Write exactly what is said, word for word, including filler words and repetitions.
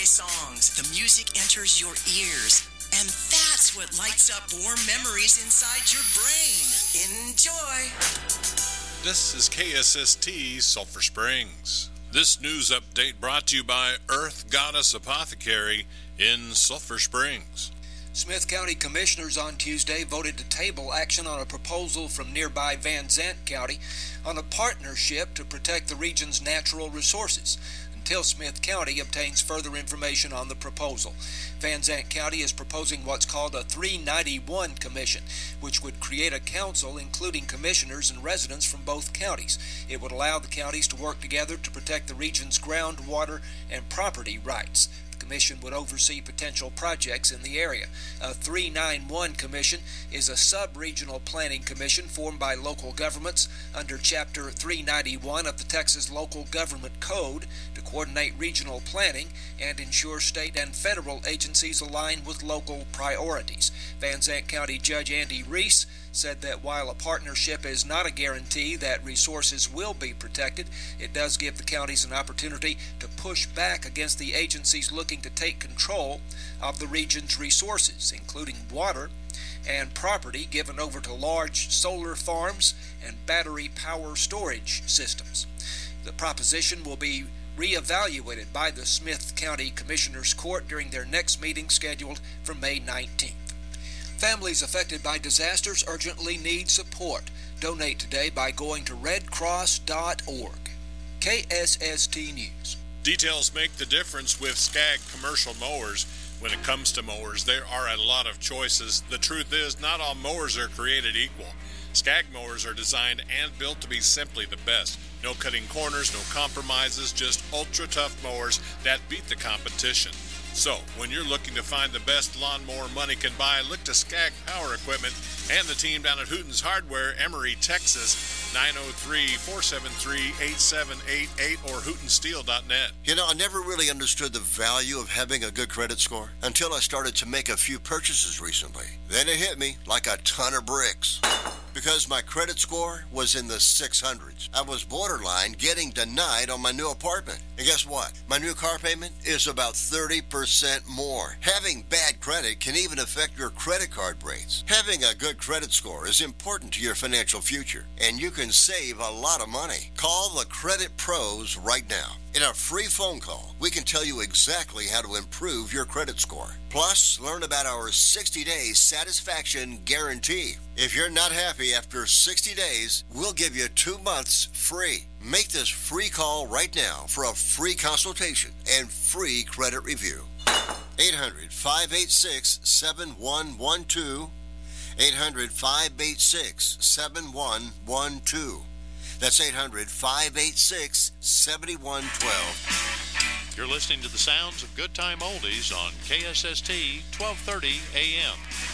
play songs. The music enters your ears. And that's what lights up warm memories inside your brain. Enjoy. This is K S S T Sulphur Springs. This news update brought to you by Earth Goddess Apothecary in Sulphur Springs. Smith County Commissioners on Tuesday voted to table action on a proposal from nearby Van Zant County on a partnership to protect the region's natural resources until Smith County obtains further information on the proposal. Van Zant County is proposing what's called a three ninety-one Commission, which would create a council including commissioners and residents from both counties. It would allow the counties to work together to protect the region's groundwater and property rights. The Commission would oversee potential projects in the area. A three ninety-one Commission is a sub-regional planning commission formed by local governments under Chapter three ninety-one of the Texas Local Government Code to coordinate regional planning and ensure state and federal agencies align with local priorities. Van Zant County Judge Andy Reese said that while a partnership is not a guarantee that resources will be protected, it does give the counties an opportunity to push back against the agencies looking to take control of the region's resources, including water and property given over to large solar farms and battery power storage systems. The proposition will be reevaluated by the Smith County Commissioners Court during their next meeting scheduled for May nineteenth. Families affected by disasters urgently need support. Donate today by going to red cross dot org. K S S T News. Details make the difference with Skag commercial mowers. When it comes to mowers, there are a lot of choices. The truth is, not all mowers are created equal. Skag mowers are designed and built to be simply the best. No cutting corners, no compromises, just ultra-tough mowers that beat the competition. So, when you're looking to find the best lawnmower money can buy, look to Skag Power Equipment and the team down at Hooten's Hardware, Emory, Texas, nine oh three, four seven three, eight seven eight eight or hooten steel dot net. You know, I never really understood the value of having a good credit score until I started to make a few purchases recently. Then it hit me like a ton of bricks. Because my credit score was in the six hundreds. I was borderline getting denied on my new apartment. And guess what? My new car payment is about thirty percent more. Having bad credit can even affect your credit card rates. Having a good credit score is important to your financial future, and you can save a lot of money. Call the Credit Pros right now. In a free phone call, we can tell you exactly how to improve your credit score. Plus, learn about our sixty-day satisfaction guarantee. If you're not happy after sixty days, we'll give you two months free. Make this free call right now for a free consultation and free credit review. eight hundred, five eight six, seven one one two. eight hundred, five eight six, seven one one two. That's eight hundred, five eight six, seven one one two. You're listening to the sounds of Good Time Oldies on K S S T twelve thirty A M.